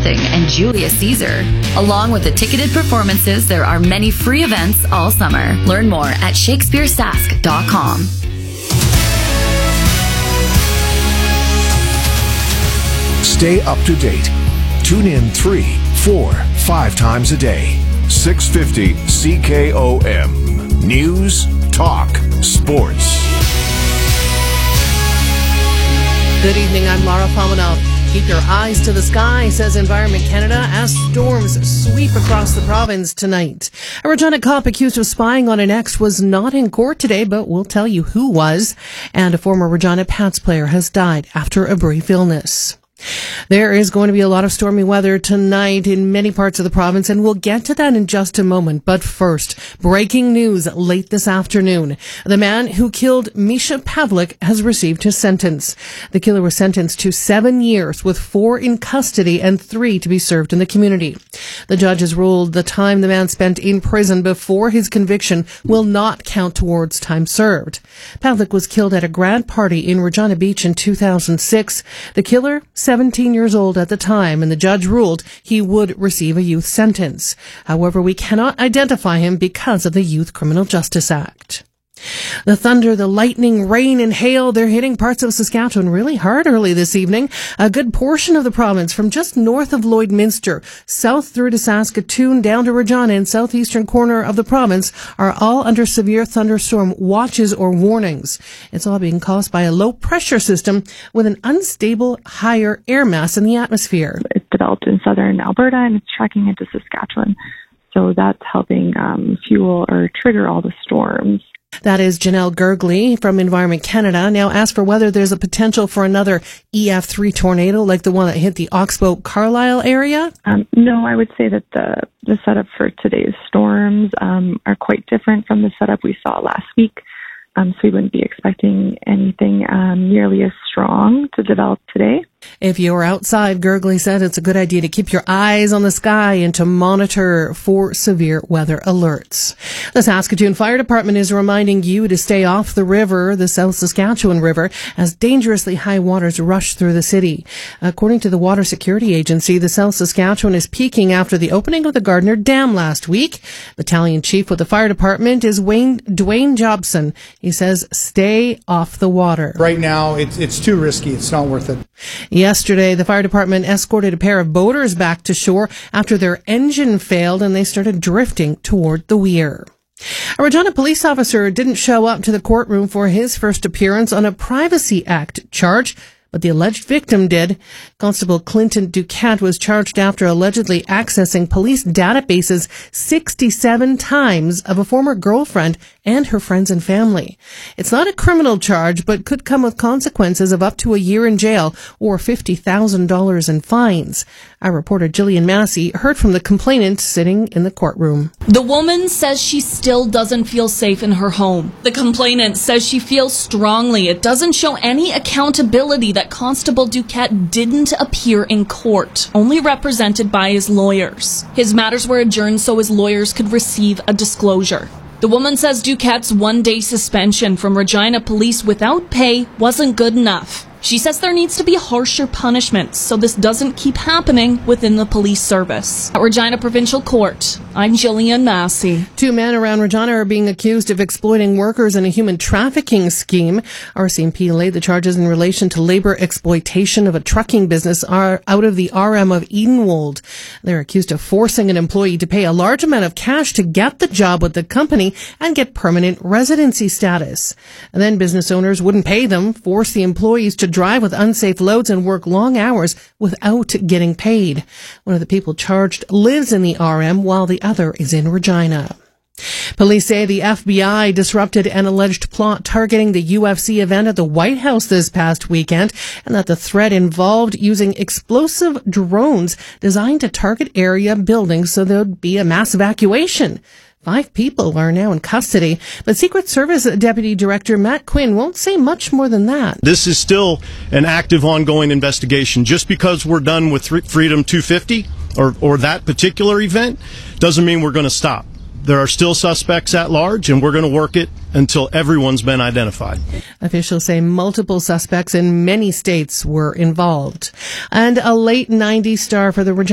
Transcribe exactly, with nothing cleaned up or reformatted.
Nothing and Julius Caesar. Along with the ticketed performances, there are many free events all summer. Learn more at shakespeare sask dot com. Stay up to date. Tune in three, four, five times a day. six fifty C K O M. News, talk, sports. Good evening, I'm Laura Pomanov. Keep your eyes to the sky, says Environment Canada, as storms sweep across the province tonight. A Regina cop accused of spying on an ex was not in court today, but we'll tell you who was. And a former Regina Pats player has died after a brief illness. There is going to be a lot of stormy weather tonight in many parts of the province, and we'll get to that in just a moment. But first, breaking news late this afternoon. The man who killed Misha Pavlik has received his sentence. The killer was sentenced to seven years, with four in custody and three to be served in the community. The judge has ruled the time the man spent in prison before his conviction will not count towards time served. Pavlik was killed at a grad party in Regina Beach in two thousand six. The killer, seventeen years old at the time, and the judge ruled he would receive a youth sentence. However, we cannot identify him because of the Youth Criminal Justice Act. The thunder, the lightning, rain, and hail, they're hitting parts of Saskatchewan really hard early this evening. A good portion of the province, from just north of Lloydminster, south through to Saskatoon, down to Regina and southeastern corner of the province, are all under severe thunderstorm watches or warnings. It's all being caused by a low-pressure system with an unstable, higher air mass in the atmosphere. It's developed in southern Alberta, and it's tracking into Saskatchewan. So that's helping um, fuel or trigger all the storms. That is Janelle Gergley from Environment Canada. Now asked for whether there's a potential for another E F three tornado like the one that hit the Oxbow Carlisle area. Um, no, I would say that the, the setup for today's storms um, are quite different from the setup we saw last week. Um, so we wouldn't be expecting anything um, nearly as strong to develop today. If you're outside, Gergley said it's a good idea to keep your eyes on the sky and to monitor for severe weather alerts. The Saskatoon Fire Department is reminding you to stay off the river, the South Saskatchewan River, as dangerously high waters rush through the city. According to the Water Security Agency, the South Saskatchewan is peaking after the opening of the Gardner Dam last week. Battalion Chief with the Fire Department is Wayne Dwayne Jobson. He says, stay off the water. Right now, it's, it's too risky. It's not worth it. Yesterday, the fire department escorted a pair of boaters back to shore after their engine failed and they started drifting toward the weir. A Regina police officer didn't show up to the courtroom for his first appearance on a Privacy Act charge, but the alleged victim did. Constable Clinton Duquette was charged after allegedly accessing police databases sixty-seven times of a former girlfriend and her friends and family. It's not a criminal charge, but could come with consequences of up to a year in jail or fifty thousand dollars in fines. Our reporter Jillian Massey heard from the complainant sitting in the courtroom. The woman says she still doesn't feel safe in her home. The complainant says she feels strongly it doesn't show any accountability that Constable Duquette didn't appear in court, only represented by his lawyers. His matters were adjourned so his lawyers could receive a disclosure. The woman says Duquette's one-day suspension from Regina Police without pay wasn't good enough. She says there needs to be harsher punishments so this doesn't keep happening within the police service. At Regina Provincial Court, I'm Jillian Massey. Two men around Regina are being accused of exploiting workers in a human trafficking scheme. R C M P laid the charges in relation to labor exploitation of a trucking business out of the R M of Edenwold. They're accused of forcing an employee to pay a large amount of cash to get the job with the company and get permanent residency status. And then business owners wouldn't pay them, force the employees to drive with unsafe loads and work long hours without getting paid. One of the people charged lives in the R M while the other is in Regina. Police say the F B I disrupted an alleged plot targeting the U F C event at the White House this past weekend, and that the threat involved using explosive drones designed to target area buildings so there would be a mass evacuation. Five people are now in custody, but Secret Service Deputy Director Matt Quinn won't say much more than that. This is still an active, ongoing investigation. Just because we're done with Freedom two fifty or, or that particular event doesn't mean we're going to stop. There are still suspects at large, and we're going to work it until everyone's been identified. Officials say multiple suspects in many states were involved. And a late nineties star for the